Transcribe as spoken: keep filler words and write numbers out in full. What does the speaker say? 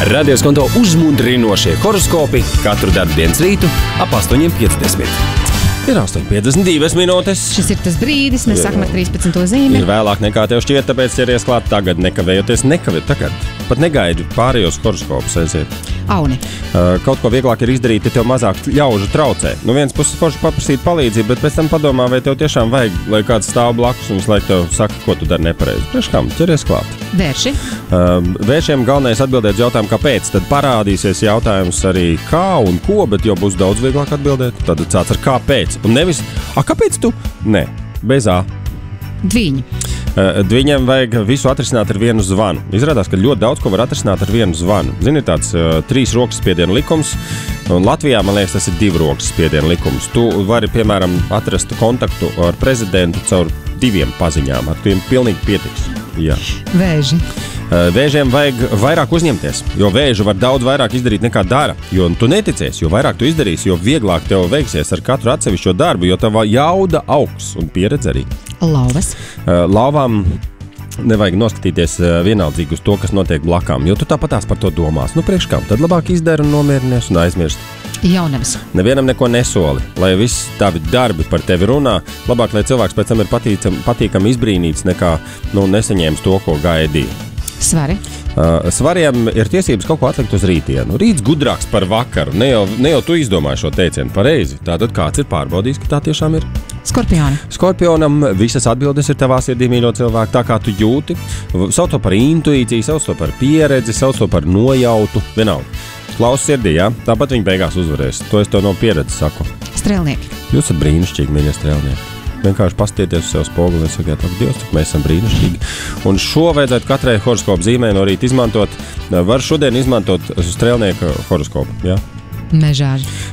Radio Skonto uzmundrinošie horoskopi katru darbdienas rītu ap astoņi piecdesmit. Ir astoņi piecdesmit divas minūtes. Šis ir tas brīdis, mēs sākam ar trīspadsmito zīmi. Ir vēlāk nekā tev šķiet, tāpēc ķeries klāt tagad, nekavējoties, nekavēt tagad. Pat negaidi pārējos horoskopus aiziet. Auni. Uh, kaut ko vieglāk ir izdarīt, ja tev mazāk ļaužu traucē. Nu viens puses forši paprasīt palīdzību, bet pēc tam padomā, vai tev tiešām vajag, lai kāds stāv blakus un visu laiku tev saka, ko tu dari nepareizi. Priekš kam? Ķeries klāt. Vērši. Uh, vēršiem galvenais atbildēt jautājumu, kāpēc. Tad parādīsies jautājums arī kā un ko, bet jau būs daudz vieglāk atbildēt. Tad sāc ar kāpēc. Un nevis, a, kāpēc tu? Nē, bez ā. Dviņi. Uh, Dviņiem vajag visu atrisināt ar vienu zvanu. Izrādās, ka ļoti daudz ko var atrisināt ar vienu zvanu. Zini, tāds uh, trīs rokas spiediena likums, un Latvijā, man liekas, tas ir divu rokas spiediena likums. Tu vari, piemēram, atrast kontaktu ar prezidentu caur diviem paziņām. Ar tiem pilnīgi pietiks. Jā. Vēži. Vēžiem vajag vairāk uzņemties, jo vēžu var daudz vairāk izdarīt nekā dara. Jo tu neticies, jo vairāk tu izdarīsi, jo vieglāk tev veiksies ar katru atsevišķo darbu, jo tava jauda augs un pieredze arī. Lauvas. Lauvām nevajag noskatīties vienaldzīgi uz to, kas notiek blakām, jo tu tāpatās par to domās. Nu, priekš kam? Tad labāk izdara un nomierinies un aizmirst. Jaunavas. Nevienam neko nesoli, lai viss tavi darbi par tevi runā. Labāk, lai cilvēks pēc tam ir patīcam, patīkam izbrīnīts, nekā nu, nesaņēmis to, ko gaidīja. Svari. Uh, svariem ir tiesības kaut ko atlikt uz rītdienu. Rīts gudrāks par vakaru. Ne jau, ne jau tu izdomāji šo teicienu pareizi. Tātad kāds ir pārbaudījis, ka tā tiešām ir? Skorpioni. Skorpionam visas atbildes ir tavā sirdī, mīļo cilvēku, tā kā tu jūti. Sauc to par intuīciju, sauc to par pieredzi, sauc to par nojautu. Vienalga. Klaus sirdī, jā? Tāpat viņi beigās uzvarēs. To es to no pieredzes saku. Strēlnieki. Jūs esat brīnišķīgi, mīļie strēlnieki. Vienkārši pastieties uz sev spoguli un sakiet, ak, Dievs, cik mēs esam brīnišķīgi. Un šo vajadzētu katrai horoskopu zīmē no rīta izmantot. Var šodien izmantot strēlnieka horoskopu, jā? Mežāži.